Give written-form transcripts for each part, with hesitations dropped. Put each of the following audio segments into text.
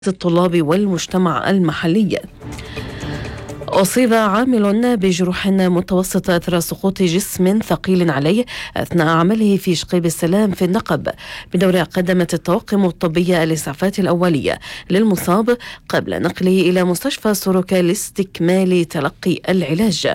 الطلاب والمجتمع المحلي. أصيب عامل بجروح متوسطة أثر سقوط جسم ثقيل عليه أثناء عمله في شقيب السلام في النقب، بدورها قدمت الطواقم الطبية الإسعافات الأولية للمصاب قبل نقله إلى مستشفى سوروكا لاستكمال تلقي العلاج.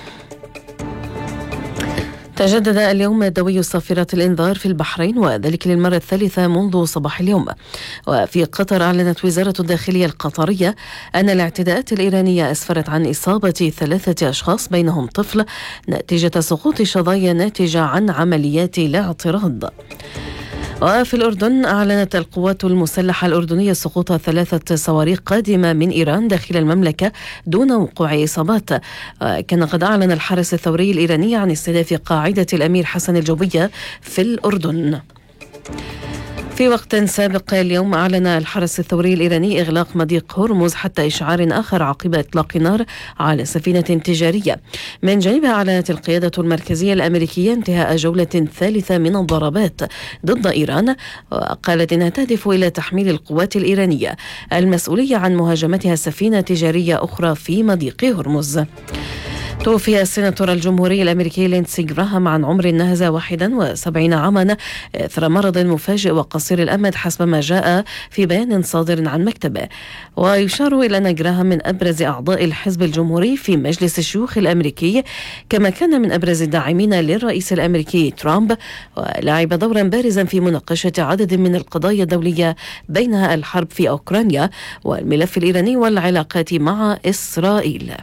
تجدد اليوم دوي صافرات الإنذار في البحرين، وذلك للمرة الثالثة منذ صباح اليوم. وفي قطر أعلنت وزارة الداخلية القطرية أن الاعتداءات الإيرانية أسفرت عن إصابة 3 أشخاص بينهم طفل نتيجة سقوط شظايا ناتجة عن عمليات الاعتراض. وفي الأردن أعلنت القوات المسلحة الأردنية سقوط 3 صواريخ قادمة من إيران داخل المملكة دون وقوع إصابات. كان قد أعلن الحرس الثوري الإيراني عن استهداف قاعدة الأمير حسن الجوية في الأردن. في وقت سابق اليوم أعلن الحرس الثوري الإيراني إغلاق مضيق هرمز حتى إشعار آخر عقب إطلاق نار على سفينة تجارية. من جانبها أعلنت القيادة المركزية الأمريكية انتهاء جولة ثالثة من الضربات ضد إيران، وقالت إنها تهدف إلى تحميل القوات الإيرانية المسؤولية عن مهاجمتها سفينة تجارية أخرى في مضيق هرمز. توفي السيناتور الجمهوري الأمريكي ليندسي جراهام عن عمر ناهز 71 عاما إثر مرض مفاجئ وقصير الأمد حسب ما جاء في بيان صادر عن مكتبه. ويشار إلى أن جراهام من أبرز أعضاء الحزب الجمهوري في مجلس الشيوخ الأمريكي، كما كان من أبرز الداعمين للرئيس الأمريكي ترامب، ولعب دورا بارزا في مناقشة عدد من القضايا الدولية بينها الحرب في أوكرانيا والملف الإيراني والعلاقات مع إسرائيل.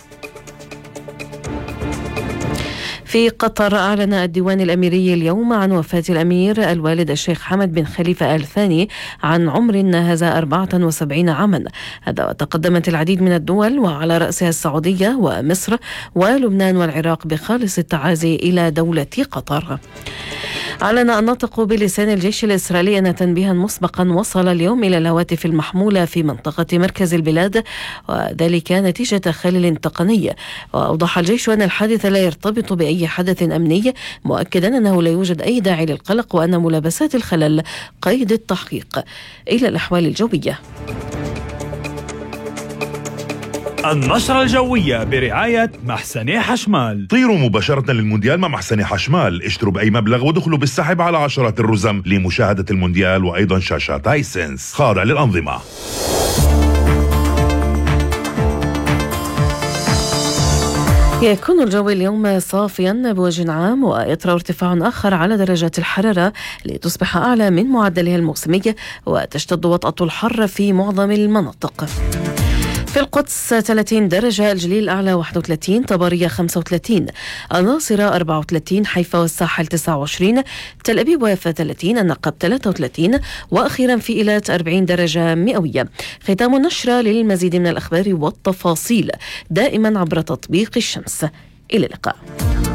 في قطر أعلن الديوان الأميري اليوم عن وفاة الأمير الوالد الشيخ حمد بن خليفة آل ثاني عن عمر ناهز 74 عاما. هذا وتقدمت العديد من الدول وعلى رأسها السعودية ومصر ولبنان والعراق بخالص التعازي إلى دولة قطر. أعلن الناطق بلسان الجيش الإسرائيلي أن تنبيها مسبقا وصل اليوم إلى الهواتف المحمولة في منطقة مركز البلاد، وذلك نتيجة خلل تقني. وأوضح الجيش أن الحادث لا يرتبط بأي حدث أمني، مؤكدا أنه لا يوجد أي داعي للقلق وأن ملابسات الخلل قيد التحقيق. إلى الأحوال الجوية. النشرة الجوية برعاية محسني حشمال. طيروا مباشرة للمونديال مع محسني حشمال، اشتروا بأي مبلغ ودخلوا بالسحب على عشرات الرزم لمشاهدة المونديال وأيضا شاشات هايسنس خاضع للأنظمة. يكون الجو اليوم صافيا بوجه عام، ويطرأ ارتفاع آخر على درجات الحرارة لتصبح أعلى من معدلها الموسمي، وتشتد وطأة الحر في معظم المناطق. في القدس 30 درجة، الجليل الأعلى 31، طبرية 35، الناصرة 34، حيفا والساحل 29، تل أبيب ويافا 30، النقب 33، وأخيرا في إيلات 40 درجة مئوية. ختام النشرة. للمزيد من الأخبار والتفاصيل دائما عبر تطبيق الشمس. إلى اللقاء.